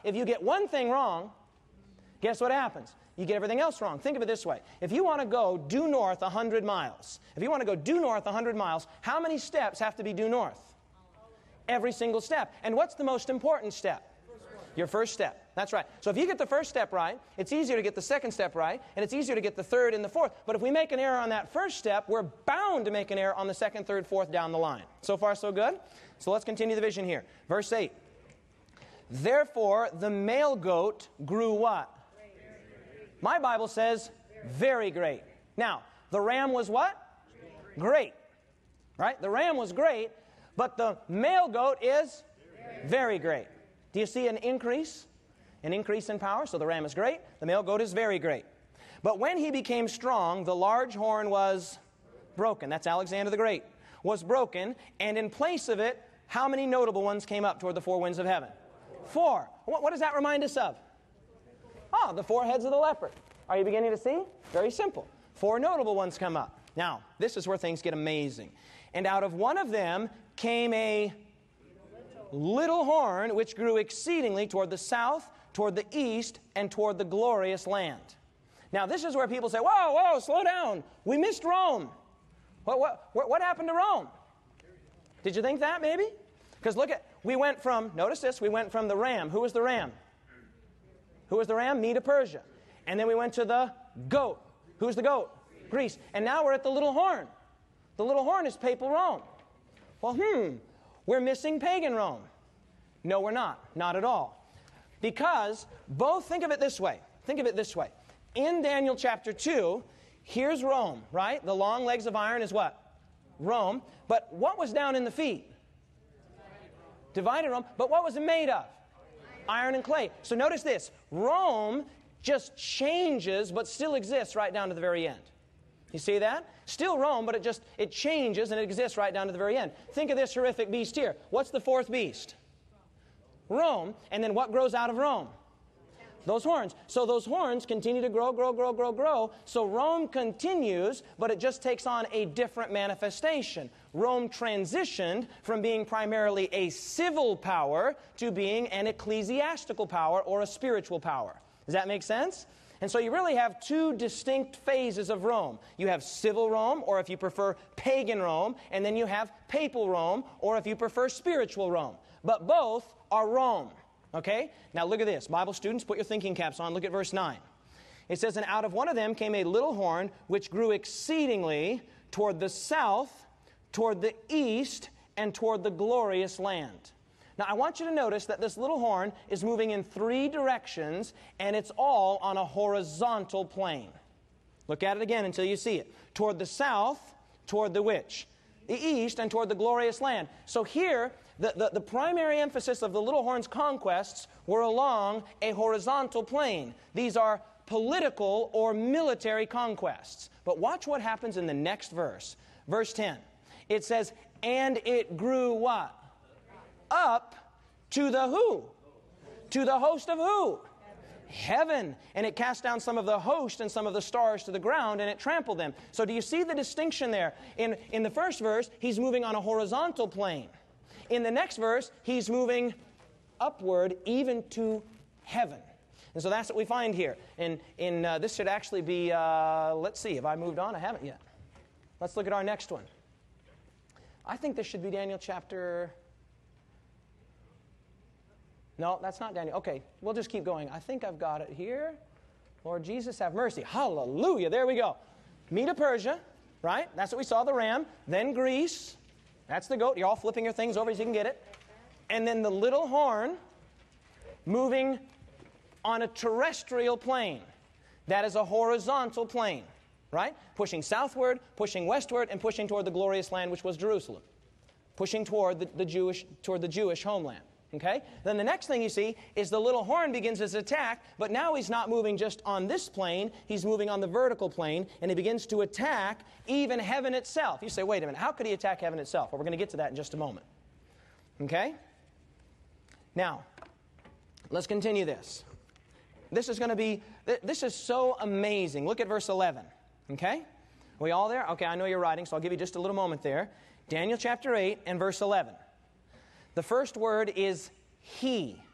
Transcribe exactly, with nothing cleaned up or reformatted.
if you get one thing wrong, guess what happens? You get everything else wrong. Think of it this way. If you want to go due north one hundred miles, if you want to go due north one hundred miles, how many steps have to be due north? Every single step. And what's the most important step? Your first step. That's right. So if you get the first step right, it's easier to get the second step right, and it's easier to get the third and the fourth. But if we make an error on that first step, we're bound to make an error on the second, third, fourth down the line. So far, so good? So let's continue the vision here. Verse eight. Therefore, the male goat grew what? My Bible says very great. Now, the ram was what? Great. Right? The ram was great, but the male goat is very great. Do you see an increase? An increase in power? So the ram is great, the male goat is very great. But when he became strong, the large horn was broken. That's Alexander the Great. Was broken, and in place of it, how many notable ones came up toward the four winds of heaven? Four. What, what does that remind us of? Oh, the four heads of the leopard. Are you beginning to see? Very simple. Four notable ones come up. Now, this is where things get amazing. And out of one of them came a little horn, which grew exceedingly toward the south, toward the east, and toward the glorious land. Now, this is where people say, whoa, whoa, slow down. We missed Rome. What, what, what, what happened to Rome? Did you think that, maybe? Because look at, we went from, notice this, we went from the ram. Who was the ram? Who was the ram? Medo-Persia. And then we went to the goat. Who's the goat? Greece. And now we're at the little horn. The little horn is papal Rome. Well, hmm, we're missing pagan Rome. No, we're not. Not at all. Because both, think of it this way. Think of it this way. In Daniel chapter two, here's Rome, right? The long legs of iron is what? Rome. But what was down in the feet? Divided Rome. But what was it made of? Iron and clay. So notice this. Rome just changes, but still exists right down to the very end. You see that? Still Rome, but it just, it changes and it exists right down to the very end. Think of this horrific beast here. What's the fourth beast? Rome. And then what grows out of Rome? Those horns. So those horns continue to grow, grow, grow, grow, grow. So Rome continues, but it just takes on a different manifestation. Rome transitioned from being primarily a civil power to being an ecclesiastical power or a spiritual power. Does that make sense? And so you really have two distinct phases of Rome. You have civil Rome, or if you prefer, pagan Rome, and then you have papal Rome, or if you prefer, spiritual Rome. But both are Rome. Okay? Now look at this. Bible students, put your thinking caps on. Look at verse nine. It says, and out of one of them came a little horn, which grew exceedingly toward the south, toward the east, and toward the glorious land. Now I want you to notice that this little horn is moving in three directions, and it's all on a horizontal plane. Look at it again until you see it. Toward the south, toward the which? The east, and toward the glorious land. So here, the, the, the primary emphasis of the little horn's conquests were along a horizontal plane. These are political or military conquests. But watch what happens in the next verse. Verse ten. It says, and it grew what? Up to the who? To the host of who? Heaven. And it cast down some of the host and some of the stars to the ground, and it trampled them. So do you see the distinction there? In, in the first verse, he's moving on a horizontal plane. In the next verse, he's moving upward even to heaven. And so that's what we find here. In, in, uh, this should actually be, uh, let's see, have I moved on? I haven't yet. Let's look at our next one. I think this should be Daniel chapter... No, that's not Daniel. Okay, we'll just keep going. I think I've got it here. Lord Jesus, have mercy. Hallelujah. There we go. Medo-Persia, right? That's what we saw, the ram. Then Greece. That's the goat. You're all flipping your things over so you can get it. And then the little horn moving on a terrestrial plane. That is a horizontal plane, right? Pushing southward, pushing westward, and pushing toward the glorious land, which was Jerusalem. Pushing toward the, the Jewish, toward the Jewish homeland. Okay? Then the next thing you see is the little horn begins his attack, but now he's not moving just on this plane, he's moving on the vertical plane, and he begins to attack even heaven itself. You say, wait a minute, how could he attack heaven itself? Well, we're going to get to that in just a moment. Okay? Now, let's continue this. This is going to be, this is so amazing. Look at verse eleven. Okay? Are we all there? Okay, I know you're writing, so I'll give you just a little moment there. Daniel chapter eight and verse eleven. The first word is he.